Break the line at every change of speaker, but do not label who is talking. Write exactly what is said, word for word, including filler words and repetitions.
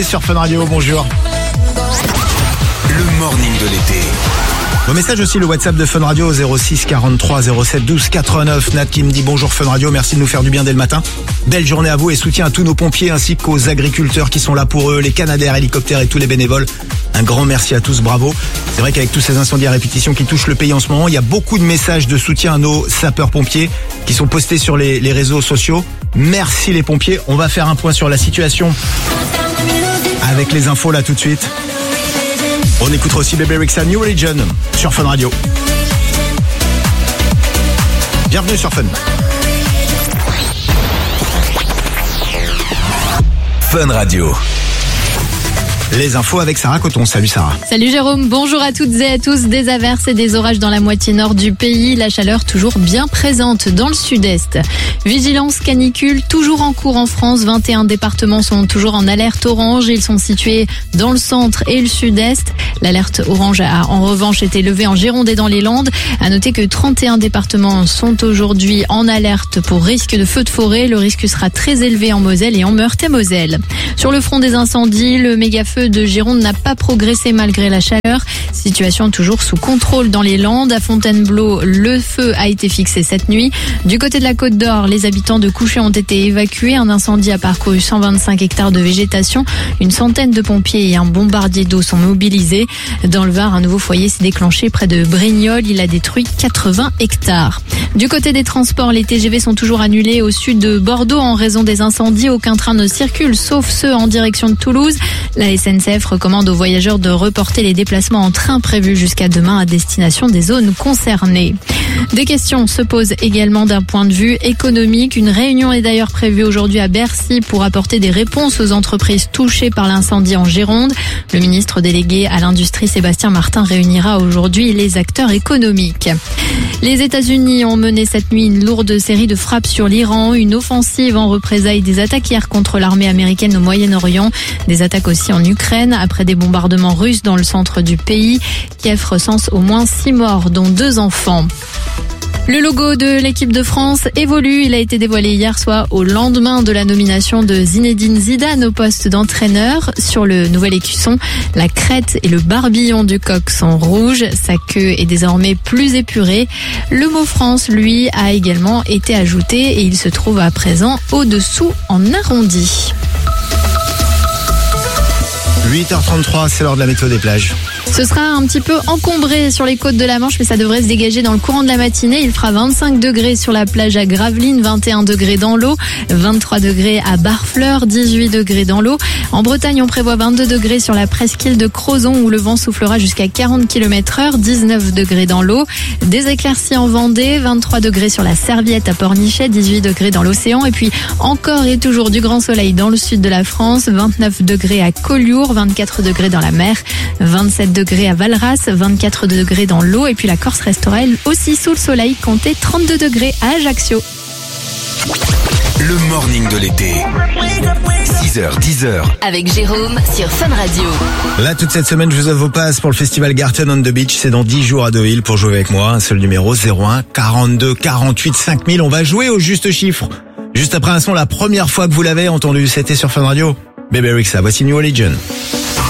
Sur Fun Radio, bonjour.
Le morning de l'été.
Vos messages aussi, le WhatsApp de Fun Radio zéro six quarante-trois zéro sept douze quatre-neuf. Nat qui me dit bonjour Fun Radio, merci de nous faire du bien dès le matin. Belle journée à vous et soutien à tous nos pompiers ainsi qu'aux agriculteurs qui sont là pour eux, les Canadair, hélicoptères et tous les bénévoles. Un grand merci à tous, bravo. C'est vrai qu'avec tous ces incendies à répétition qui touchent le pays en ce moment, il y a beaucoup de messages de soutien à nos sapeurs-pompiers qui sont postés sur les, les réseaux sociaux. Merci les pompiers. On va faire un point sur la situation avec les infos là tout de suite. On écoutera aussi Bebe Rexha, New Religion sur Fun Radio. Bienvenue sur Fun.
Fun Radio.
Les infos avec Sarah Coton. Salut Sarah.
Salut Jérôme, bonjour à toutes et à tous. Des averses et des orages dans la moitié nord du pays. La chaleur toujours bien présente dans le sud-est. Vigilance canicule toujours en cours en France. vingt et un départements sont toujours en alerte orange. Ils sont situés dans le centre et le sud-est. L'alerte orange a en revanche été levée en Gironde et dans les Landes. À noter que trente et un départements sont aujourd'hui en alerte pour risque de feu de forêt. Le risque sera très élevé en Moselle et en Meurthe-et-Moselle. Sur le front des incendies, le méga-feu de Gironde n'a pas progressé malgré la chaleur. Situation toujours sous contrôle dans les Landes. À Fontainebleau, le feu a été fixé cette nuit. Du côté de la Côte d'Or, les habitants de Couchet ont été évacués. Un incendie a parcouru cent vingt-cinq hectares de végétation. Une centaine de pompiers et un bombardier d'eau sont mobilisés. Dans le Var, un nouveau foyer s'est déclenché près de Brignoles. Il a détruit quatre-vingts hectares. Du côté des transports, les T G V sont toujours annulés au sud de Bordeaux en raison des incendies. Aucun train ne circule, sauf ceux en direction de Toulouse. La S N C F recommande aux voyageurs de reporter les déplacements en train prévus jusqu'à demain à destination des zones concernées. Des questions se posent également d'un point de vue économique. Une réunion est d'ailleurs prévue aujourd'hui à Bercy pour apporter des réponses aux entreprises touchées par l'incendie en Gironde. Le ministre délégué à l'industrie Sébastien Martin réunira aujourd'hui les acteurs économiques. Les États-Unis ont mené cette nuit une lourde série de frappes sur l'Iran, une offensive en représailles des attaques hier contre l'armée américaine au Moyen-Orient, des attaques aussi en Ukraine après des bombardements russes dans le centre du pays. Kiev recense au moins six morts, dont deux enfants. Le logo de l'équipe de France évolue. Il a été dévoilé hier soir au lendemain de la nomination de Zinedine Zidane au poste d'entraîneur. Sur le nouvel écusson, la crête et le barbillon du coq sont rouges. Sa queue est désormais plus épurée. Le mot France, lui, a également été ajouté et il se trouve à présent au-dessous en arrondi.
huit heures trente-trois, c'est l'heure de la météo des plages.
Ce sera un petit peu encombré sur les côtes de la Manche, mais ça devrait se dégager dans le courant de la matinée. Il fera vingt-cinq degrés sur la plage à Gravelines, vingt et un degrés dans l'eau, vingt-trois degrés à Barfleur, dix-huit degrés dans l'eau. En Bretagne, on prévoit vingt-deux degrés sur la presqu'île de Crozon où le vent soufflera jusqu'à quarante kilomètres heure, dix-neuf degrés dans l'eau. Des éclaircies en Vendée, vingt-trois degrés sur la Serviette à Pornichet, dix-huit degrés dans l'océan. Et puis encore et toujours du grand soleil dans le sud de la France, vingt-neuf degrés à Collioure, vingt-quatre degrés dans la mer, vingt-sept degrés à Valras, vingt-quatre degrés dans l'eau. Et puis la Corse restera elle aussi sous le soleil, comptez trente-deux degrés à Ajaccio.
Le morning de l'été. six heures, dix heures.
Avec Jérôme sur Fun Radio.
Là, toute cette semaine, je vous offre vos passes pour le festival Garten on the Beach. C'est dans dix jours à Deauville pour jouer avec moi. Un seul numéro, zéro un quarante-deux quarante-huit cinq mille. On va jouer au juste chiffre. Juste après un son, la première fois que vous l'avez entendu, c'était sur Fun Radio. Bebe Rexha, voici New Religion.